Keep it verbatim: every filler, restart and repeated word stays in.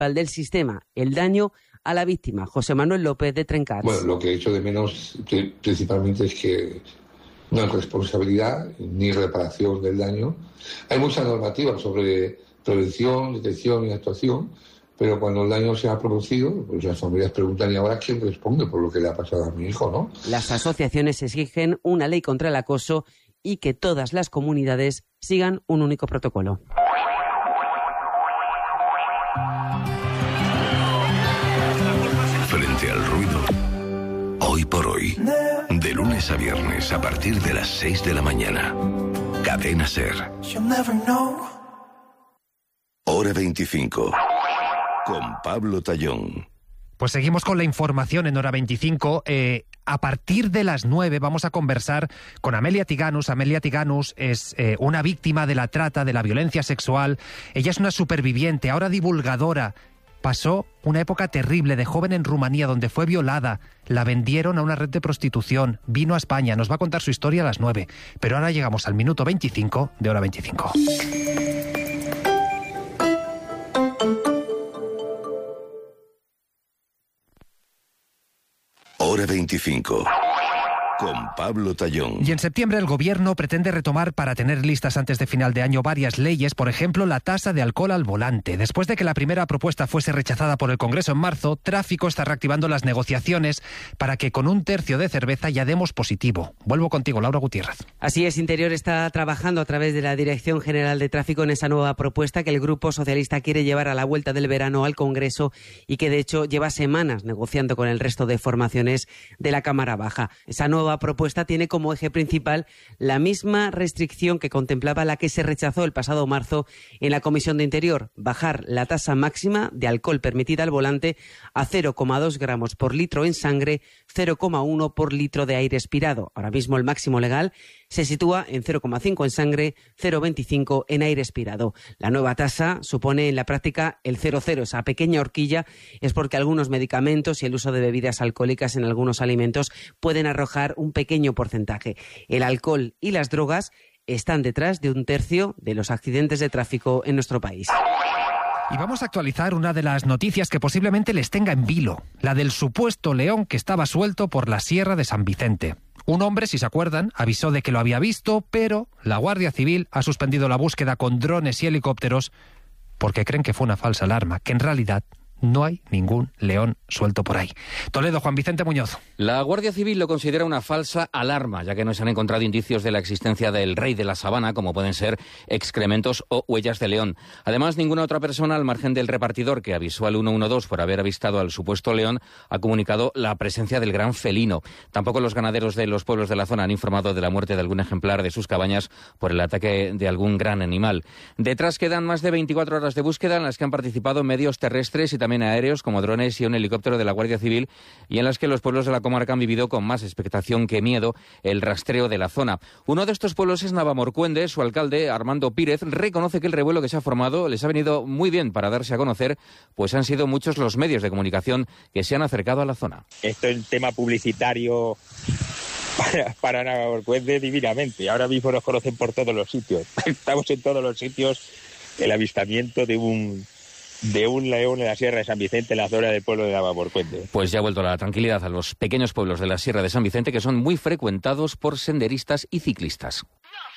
principal del sistema, el daño a la víctima. José Manuel López, de Trencars. Bueno, lo que he hecho de menos principalmente es que no hay responsabilidad ni reparación del daño. Hay mucha normativa sobre prevención, detección y actuación, pero cuando el daño se ha producido, pues las familias preguntan, ¿y ahora quién responde por lo que le ha pasado a mi hijo, no? Las asociaciones exigen una ley contra el acoso y que todas las comunidades sigan un único protocolo. Frente al ruido, hoy por hoy, de lunes a viernes a partir de las seis de la mañana, Cadena SER. Hora veinticinco, con Pablo Tallón. Pues seguimos con la información en Hora veinticinco. Eh, a partir de las nueve vamos a conversar con Amelia Tiganus. Amelia Tiganus es eh, una víctima de la trata, de la violencia sexual. Ella es una superviviente, ahora divulgadora. Pasó una época terrible de joven en Rumanía, donde fue violada. La vendieron a una red de prostitución. Vino a España. Nos va a contar su historia a las nueve. Pero ahora llegamos al minuto veinticinco de Hora veinticinco. Hora veinticinco, con Pablo Tallón. Y en septiembre el Gobierno pretende retomar para tener listas antes de final de año varias leyes, por ejemplo, la tasa de alcohol al volante. Después de que la primera propuesta fuese rechazada por el Congreso en marzo, Tráfico está reactivando las negociaciones para que con un tercio de cerveza ya demos positivo. Vuelvo contigo, Laura Gutiérrez. Así es, Interior está trabajando a través de la Dirección General de Tráfico en esa nueva propuesta que el Grupo Socialista quiere llevar a la vuelta del verano al Congreso y que de hecho lleva semanas negociando con el resto de formaciones de la Cámara Baja. Esa nueva propuesta tiene como eje principal la misma restricción que contemplaba la que se rechazó el pasado marzo en la Comisión de Interior, bajar la tasa máxima de alcohol permitida al volante a cero coma dos gramos por litro en sangre, cero coma uno por litro de aire expirado. Ahora mismo el máximo legal se sitúa en cero coma cinco en sangre, cero coma veinticinco en aire expirado. La nueva tasa supone en la práctica el cero coma cero. Esa pequeña horquilla es porque algunos medicamentos y el uso de bebidas alcohólicas en algunos alimentos pueden arrojar un pequeño porcentaje. El alcohol y las drogas están detrás de un tercio de los accidentes de tráfico en nuestro país. Y vamos a actualizar una de las noticias que posiblemente les tenga en vilo, la del supuesto león que estaba suelto por la Sierra de San Vicente. Un hombre, si se acuerdan, avisó de que lo había visto, pero la Guardia Civil ha suspendido la búsqueda con drones y helicópteros porque creen que fue una falsa alarma, que en realidad no hay ningún león suelto por ahí. Toledo, Juan Vicente Muñoz. La Guardia Civil lo considera una falsa alarma, ya que no se han encontrado indicios de la existencia del rey de la sabana, como pueden ser excrementos o huellas de león. Además, ninguna otra persona, al margen del repartidor que avisó al ciento doce por haber avistado al supuesto león, ha comunicado la presencia del gran felino. Tampoco los ganaderos de los pueblos de la zona han informado de la muerte de algún ejemplar de sus cabañas por el ataque de algún gran animal. Detrás quedan más de veinticuatro horas de búsqueda en las que han participado medios terrestres y también aéreos como drones y un helicóptero de la Guardia Civil, y en las que los pueblos de la comarca han vivido con más expectación que miedo el rastreo de la zona. Uno de estos pueblos es Navamorcuende. Su alcalde, Armando Pírez, reconoce que el revuelo que se ha formado les ha venido muy bien para darse a conocer, pues han sido muchos los medios de comunicación que se han acercado a la zona. Esto es un tema publicitario para, para Navamorcuende divinamente. Ahora mismo nos conocen por todos los sitios. Estamos en todos los sitios. El avistamiento de un de un león en la Sierra de San Vicente, en la zona del pueblo de Navamorcuende. Pues ya ha vuelto la tranquilidad a los pequeños pueblos de la Sierra de San Vicente, que son muy frecuentados por senderistas y ciclistas.